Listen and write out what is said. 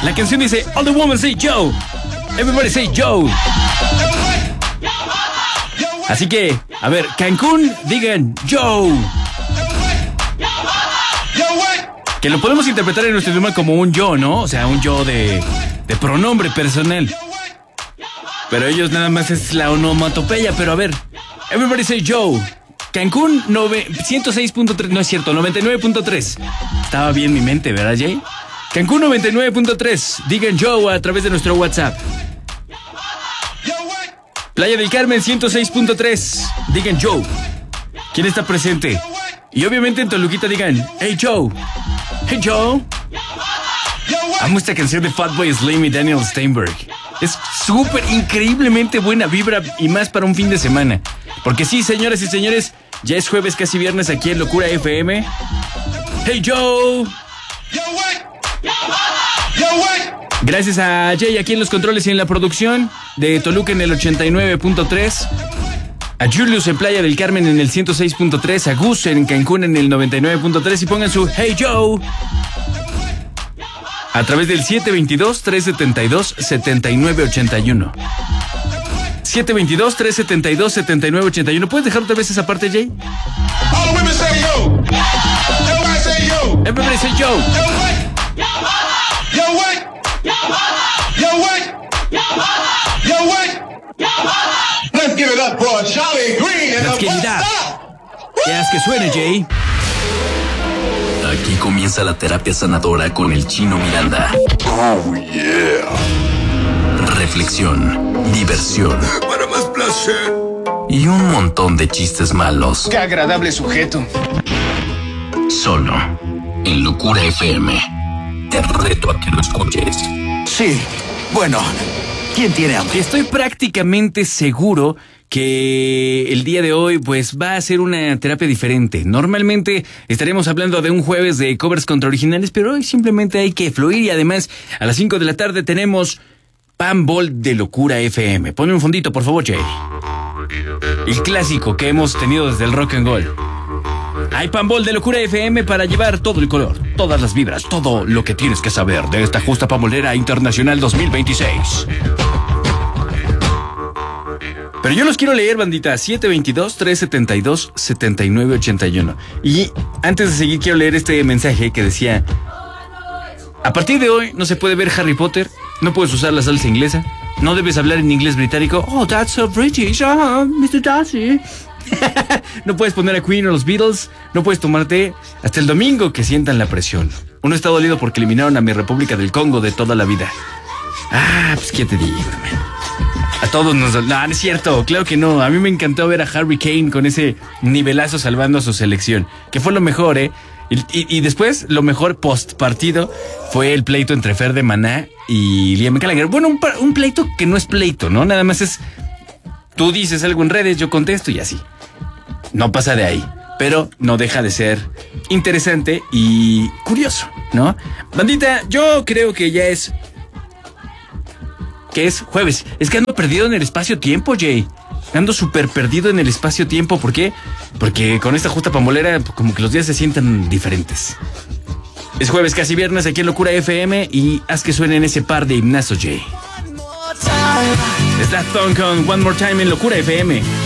La canción dice All the women say Joe, everybody say Joe. Así que, a ver, Cancún, digan Joe. Que lo podemos interpretar en nuestro idioma como un yo, ¿no? O sea, un yo de pronombre personal. Pero ellos nada más es la onomatopeya. Pero a ver, everybody say Joe. Cancún 106.3, no es cierto, 99.3. Estaba bien mi mente, ¿verdad, Jay? Cancún 99.3, digan Joe a través de nuestro WhatsApp. Playa del Carmen 106.3, digan Joe. ¿Quién está presente? Y obviamente en Toluquita digan Hey Joe. Hey Joe. Amo esta canción de Fatboy Slim y Daniel Steinberg. Es súper increíblemente buena vibra y más para un fin de semana. Porque sí, señoras y señores, ya es jueves, casi viernes aquí en Locura FM. Hey Joe. Gracias a Jay aquí en los controles y en la producción, de Toluca en el 89.3, a Julius en Playa del Carmen en el 106.3, a Gus en Cancún en el 99.3 y pongan su Hey Joe a través del 722-372-7981. 722-372-7981. ¿Puedes dejar otra vez esa parte, Jay? All the women say yo. Everybody say yo. Everybody say Joe. Yo what? Yo what? Yo what? Let's give it up for Charlie Green and Let's the get it up. Ya es que suene, Jay. Aquí comienza la terapia sanadora con el Chino Miranda. Oh yeah. Reflexión, diversión Para más placer. y un montón de chistes malos. Qué agradable sujeto. Solo en Locura FM. Te reto a que lo escuches. Sí, bueno, ¿quién tiene hambre? Estoy prácticamente seguro que el día de hoy pues va a ser una terapia diferente. Normalmente estaremos hablando de un jueves de covers contra originales, pero hoy simplemente hay que fluir y además a las 5 de la tarde tenemos Panball de Locura FM. Ponme un fondito, por favor, Jay. El clásico que hemos tenido desde el rock and roll. Hay Panball de Locura FM para llevar todo el color, todas las vibras, todo lo que tienes que saber de esta justa pambolera internacional 2026. Pero yo los quiero leer, bandita. 722-372-7981. Y antes de seguir quiero leer este mensaje que decía: a partir de hoy no se puede ver Harry Potter, no puedes usar la salsa inglesa, no debes hablar en inglés británico. Oh, that's so British, Mr. Darcy. No puedes poner a Queen o los Beatles, no puedes tomarte hasta el domingo que sientan la presión. Uno está dolido porque eliminaron a mi República del Congo de toda la vida. Pues qué te digo, man. A todos nos... No, no es cierto, claro que no. A mí me encantó ver a Harry Kane con ese nivelazo salvando a su selección, que fue lo mejor, Y después, lo mejor post partido fue el pleito entre Fer de Maná y Liam Gallagher. Bueno, un pleito que no es pleito, ¿no? Nada más es... Tú dices algo en redes, yo contesto y así. No pasa de ahí, pero no deja de ser interesante y curioso, ¿no? Bandita, yo creo que ya es... ¿Qué es? Jueves. Es que ando perdido en el espacio-tiempo, Jay. Ando súper perdido en el espacio-tiempo. ¿Por qué? Porque con esta justa pambolera como que los días se sientan diferentes. Es jueves, casi viernes, aquí en Locura FM y haz que suenen ese par de himnazos, Jay. Está Thong con One More Time en Locura FM.